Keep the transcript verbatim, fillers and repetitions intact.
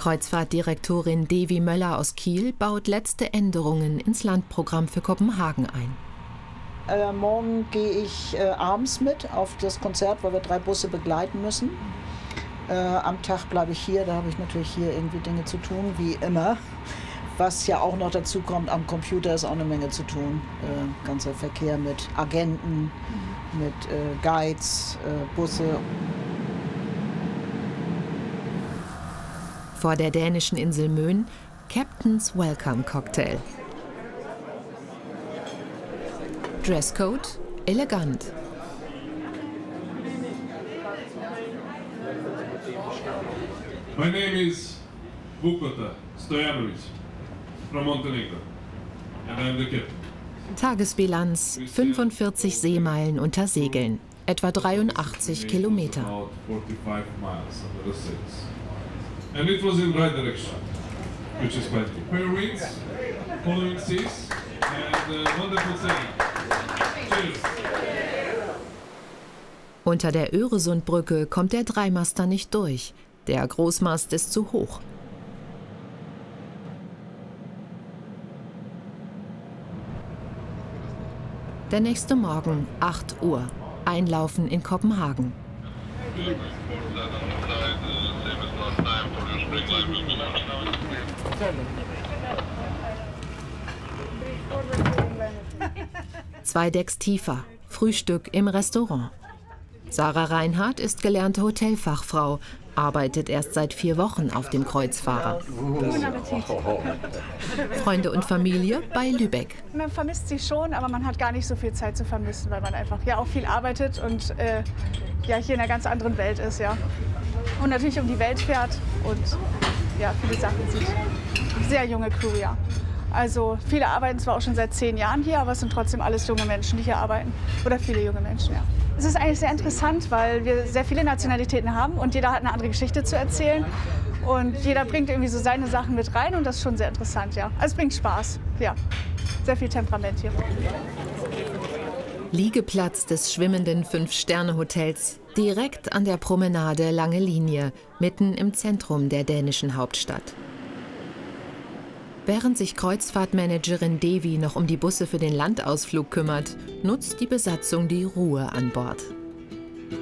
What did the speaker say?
Kreuzfahrtdirektorin Devi Möller aus Kiel baut letzte Änderungen ins Landprogramm für Kopenhagen ein. Äh, morgen gehe ich äh, abends mit auf das Konzert, weil wir drei Busse begleiten müssen. Äh, am Tag bleibe ich hier, da habe ich natürlich hier irgendwie Dinge zu tun, wie immer. Was ja auch noch dazu kommt, am Computer ist auch eine Menge zu tun. Äh, ganzer Verkehr mit Agenten, mit äh, Guides, äh, Busse. Vor der dänischen Insel Mön Captain's Welcome Cocktail. Dresscode elegant. My name is Vukotar Stojanovic from Montenegro and I'm the captain. Tagesbilanz fünfundvierzig Seemeilen unter Segeln, etwa dreiundachtzig Kilometer. And it was in the right direction, which is quite good. Fair winds, following seas, and uh, wonderful sailing. Cheers! Unter der Öresundbrücke kommt der Dreimaster nicht durch. Der Großmast ist zu hoch. Der nächste Morgen, acht Uhr. Einlaufen in Kopenhagen. Zwei Decks tiefer, Frühstück im Restaurant. Sarah Reinhardt ist gelernte Hotelfachfrau, arbeitet erst seit vier Wochen auf dem Kreuzfahrer. Freunde und Familie bei Lübeck. Man vermisst sie schon, aber man hat gar nicht so viel Zeit zu vermissen, weil man einfach ja auch viel arbeitet und äh, ja, hier in einer ganz anderen Welt ist. Ja. Und natürlich um die Welt fährt und ja, viele Sachen sieht. Sehr junge Crew, ja. Also viele arbeiten zwar auch schon seit zehn Jahren hier, aber es sind trotzdem alles junge Menschen, die hier arbeiten. Oder viele junge Menschen, ja. Es ist eigentlich sehr interessant, weil wir sehr viele Nationalitäten haben und jeder hat eine andere Geschichte zu erzählen. Und jeder bringt irgendwie so seine Sachen mit rein und das ist schon sehr interessant, ja. Also es bringt Spaß, ja. Sehr viel Temperament hier. Liegeplatz des schwimmenden Fünf-Sterne-Hotels, direkt an der Promenade Lange Linie, mitten im Zentrum der dänischen Hauptstadt. Während sich Kreuzfahrtmanagerin Devi noch um die Busse für den Landausflug kümmert, nutzt die Besatzung die Ruhe an Bord.